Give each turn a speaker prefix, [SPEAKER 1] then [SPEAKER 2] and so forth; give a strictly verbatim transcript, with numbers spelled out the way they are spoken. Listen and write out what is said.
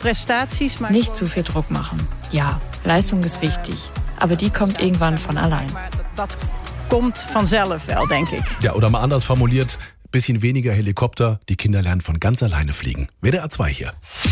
[SPEAKER 1] prestaties. Maar
[SPEAKER 2] Nicht zu viel Druck machen. Ja, Leistung ist wichtig, aber die kommt irgendwann von allein.
[SPEAKER 1] Dat komt vanzelf wel, denk ik.
[SPEAKER 3] Ja, oder mal anders formuliert, bisschen weniger Helikopter, die Kinder lernen von ganz alleine fliegen. W D R zwei hier.